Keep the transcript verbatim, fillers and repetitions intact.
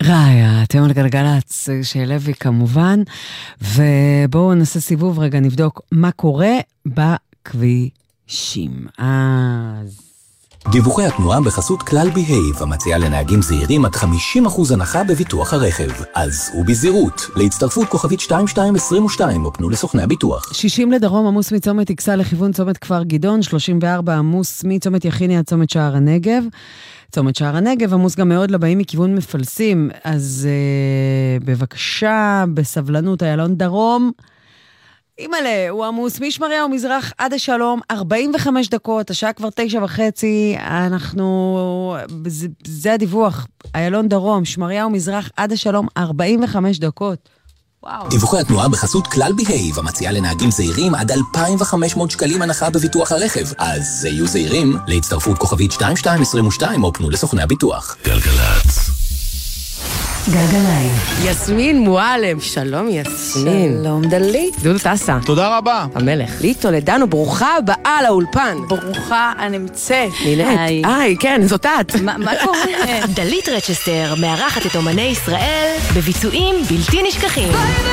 ראיה, אתם על גלגלץ של לוי כמובן, ובואו נעשה סיבוב רגע, נבדוק מה קורה בכבישים. אז... דיווחי התנועה בחסות כלל בהייב, המציעה לנהגים זהירים עד חמישים אחוז הנחה בביטוח הרכב. אז הוא בזהירות, להצטרפות כוכבית שתיים שתיים עשרים ושתיים, או פנו לסוכני הביטוח. שישים לדרום, עמוס מצומת איקסה לכיוון צומת כפר גדעון, שלושים וארבע עמוס מצומת יחיני עד צומת שער הנגב. צומת שער הנגב עמוס גם מאוד לבאים מכיוון מפלסים, אז uh, בבקשה, בסבלנות, איילון דרום. אימאלה, הוא עמוס משמריהו מזרח עד השלום, ארבעים וחמש דקות, השעה כבר תשע וחצי, אנחנו, זה, זה הדיווח, איילון דרום, שמריהו מזרח עד השלום, ארבעים וחמש דקות. וואו. דיווחי התנועה בחסות כלל בהייב, המציעה לנהגים זהירים עד אלפיים וחמש מאות שקלים הנחה בביטוח הרכב. אז יהיו זהירים, להצטרפות כוכבית שתיים שתיים עשרים ושתיים, או פנו לסוכני הביטוח. גלגלץ. גלגלי. יסמין מועלם. שלום יסמין. שלום דלית. דודו טסה. תודה רבה. המלך. לי טולדנו, ברוכה הבאה לאולפן. ברוכה הנמצאת. נינט. היי, כן, זאת את. מה קורה? דלית רצ'סטר מארחת את אומני ישראל בביצועים בלתי נשכחים.